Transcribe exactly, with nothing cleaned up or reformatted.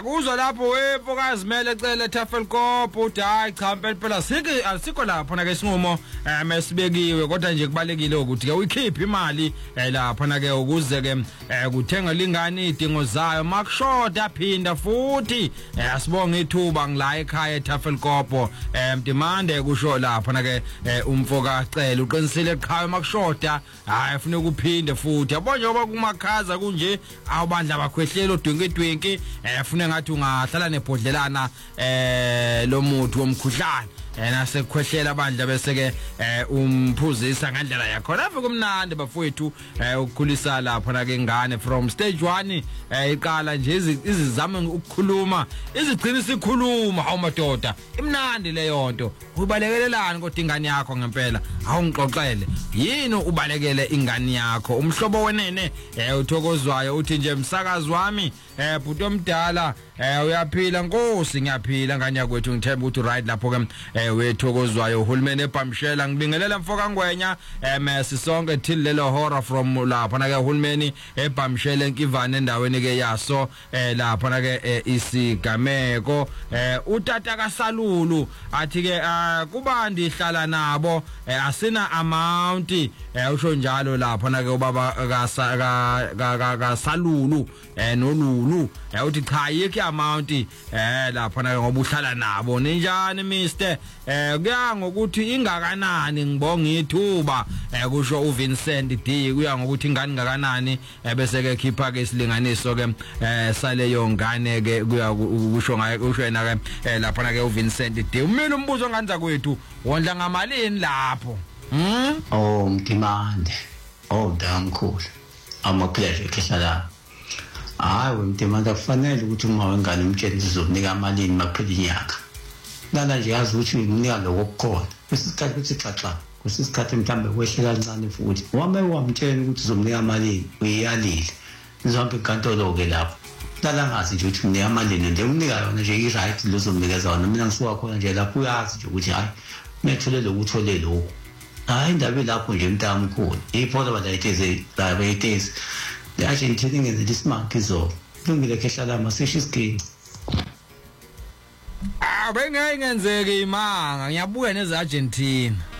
yakuzwa lapho wefokazi mele cele Tafelkop uthi hayi cha impela phela sike asikho lapho na ke sinqumo mesibekiwe kodwa nje kubalekile ukuthi ke uyikhiphe imali lapha na ke ukuze ke kuthenga lingani idingo zayo makushoda aphinda futhi asibonga ithuba ngila ekhaya eTafelkop emdimande kusho lapha na ke umfoka cela uqinisile ekhaya makushoda hayi ufuna ukuphinde futhi yabo njengoba kumakhaza kunje awubandla bakhwehlelo dwenkedwenki ufuna ngathi ungahlala nebhodlelana eh lo muthi womkhuhlane nase kukhwehlela abandla bese ke umphuzisa ngandlela yakho lapho kumnandi bafowethu ukukhulisa lapha na ke ngane from stage one iqala nje izizame ukukhuluma izigcina sikhuluma hawu madoda imnandi leyo nto ubalekelelana kodwa ingane yakho ngempela awungixoxele yini ubalekele ingane yakho umhlobo wenene uthokozwayo uthi nje umsakazi wami bhuti omdala uyaphila Nkosi ngiyaphila ngane yakwethu ngithemba ukuthi right lapho ke wethokozwayo uhulumeni eBhamshela ngibingelela mfoka ngwenya emesi sonke till lelo hora from lapha na ke uhulumeni eBhamshela enkivane endaweni ke yaso lapha na ke isigameko utata kaSalulu athi ke kuba ndihlala nabo asina amount usho njalo lapha na ke ubaba kaSalulu nolulu uthi cha yikho amount lapha na ke ngoba uhlala nabo ninjani mister eh kuya ngokuthi ingakanani ngibonga ithuba kusho uVincent D kuya ngokuthi ingane ingakanani bese ke khipha ke isilinganiso ke saleyo ngane ke kuya kusho ngaye kusho yena ke lapha na ke uVincent D umile umbuzo nganza kwethu wondla ngamalini lapho hm oh mdimande oh damkhulu ama pleasure kehlala hayi wemdimande kufanele ukuthi uma wengane umtshela uzokunika amalini maphela inyaka lana nje yazi ukuthi uyinika lokho kukhona isikhathi ukuthi xaxa kusisikhathi mhlambe kwehlela kancane futhi wame wamtshela ukuthi uzomnika amalini uyalile nizombe inkantolo ke lapho lana ngazi nje ukuthi unika amalini nje umnika yona nje i-right lozomnikeza yona mina ngisuka khona nje lapho uyazi nje ukuthi hayi methole lokuthole lokho hayi indaba lapho nje mntamkhulu iphola balayiteze bayiteze the Argentina ngenze isimaki zo lungile kehlala masisho isigini abengeke ngenzeke imanga ngiyabuya neze Argentina